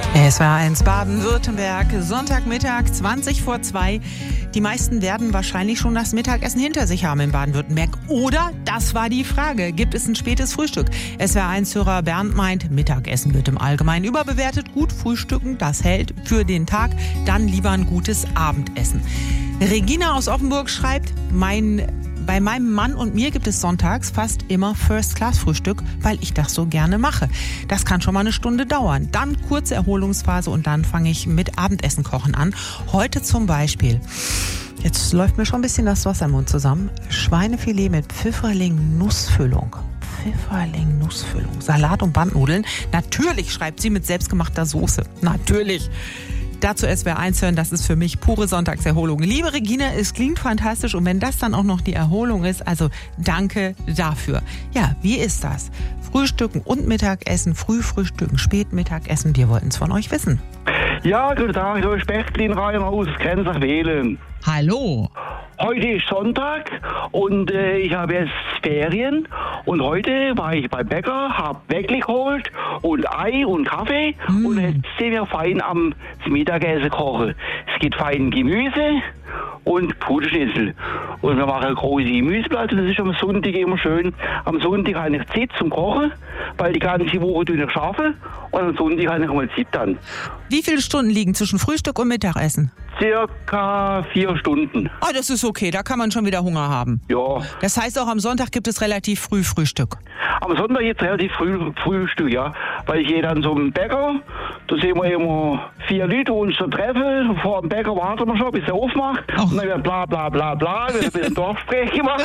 Es war 1 Baden-Württemberg, Sonntagmittag, 2:20. Die meisten werden wahrscheinlich schon das Mittagessen hinter sich haben in Baden-Württemberg. Oder, das war die Frage, gibt es ein spätes Frühstück? SWR1-Hörer Bernd meint, Mittagessen wird im Allgemeinen überbewertet. Gut frühstücken, das hält für den Tag. Dann lieber ein gutes Abendessen. Regina aus Offenburg schreibt, bei meinem Mann und mir gibt es sonntags fast immer First-Class-Frühstück, weil ich das so gerne mache. Das kann schon mal eine Stunde dauern. Dann kurze Erholungsphase und dann fange ich mit Abendessen kochen an. Heute zum Beispiel, jetzt läuft mir schon ein bisschen das Wasser im Mund zusammen, Schweinefilet mit Pfifferling-Nussfüllung. Pfifferling-Nussfüllung. Salat und Bandnudeln. Natürlich, schreibt sie, mit selbstgemachter Soße. Natürlich. Dazu SWR1 hören, das ist für mich pure Sonntagserholung. Liebe Regina, es klingt fantastisch und wenn das dann auch noch die Erholung ist, also danke dafür. Ja, wie ist das? Frühstücken und Mittagessen, Frühfrühstücken, Spätmittagessen, wir wollten es von euch wissen. Ja, guten Tag, ich bin Spechtlin Rainer aus Grenzach-Wählen. Hallo. Heute ist Sonntag und ich habe jetzt Ferien und heute war ich beim Bäcker, habe Weckli geholt und Ei und Kaffee und jetzt sind wir fein am Mittagessen kochen. Es gibt fein Gemüse und Puderschnitzel. Und wir machen eine große Gemüseplatte, das ist am Sonntag immer schön. Am Sonntag habe ich Zeit zum Kochen, weil die ganze Woche tue ich arbeiten und am Sonntag habe ich mal Zeit dann. Wie viele Stunden liegen zwischen Frühstück und Mittagessen? Circa 4 Stunden. Ah, das ist okay, da kann man schon wieder Hunger haben. Ja. Das heißt, auch am Sonntag gibt es relativ früh Frühstück. Am Sonntag jetzt relativ Frühstück, ja. Weil ich gehe dann zum Bäcker, da sehen wir immer 4 Leute, die uns da treffen. Vor dem Bäcker warten wir schon, bis er aufmacht. Und dann wird bla bla bla bla, wird ein bisschen Dorfsprech gemacht.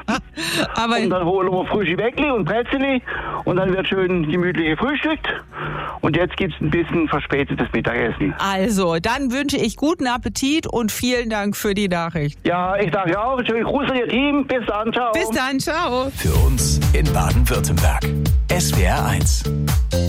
Und dann holen wir frische Weckli und Bretzeli und dann wird schön gemütlich gefrühstückt. Und jetzt gibt es ein bisschen verspätetes Mittagessen. Also, dann wünsche ich guten Appetit und vielen Dank für die Nachricht. Ja, ich danke auch. Schönen Gruß an Ihr Team. Bis dann, ciao. Bis dann, ciao. Für uns in Baden-Württemberg. SWR1.